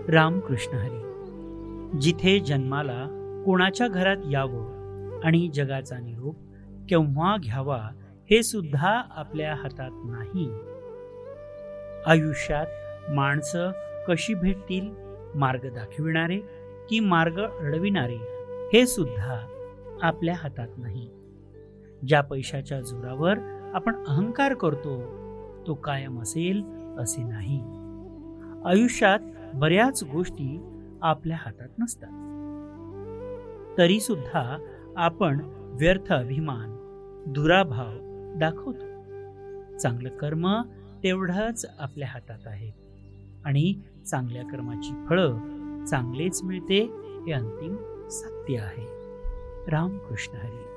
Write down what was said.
रामकृष्ण हरी. जिथे जन्माला कोणाच्या घरात यावं आणि जगाचा निरोप केव्हा घ्यावा हे सुद्धा आपल्या हातात नाही. आयुष्यात माणसं कशी भेटतील, मार्ग दाखविणारे की मार्ग अडविणारे हे सुद्धा आपल्या हातात नाही. ज्या पैशाच्या जोरावर आपण अहंकार करतो तो कायम असेल असे नाही. आयुष्यात बऱ्याच गोष्टी आपल्या हातात नसतात, तरी सुद्धा आपण व्यर्थ अभिमान, दुराभाव दाखवतो. चांगलं कर्म तेवढंच आपल्या हातात आहे आणि चांगल्या कर्माची फळं चांगलेच मिळते हे अंतिम सत्य आहे. रामकृष्ण हरी.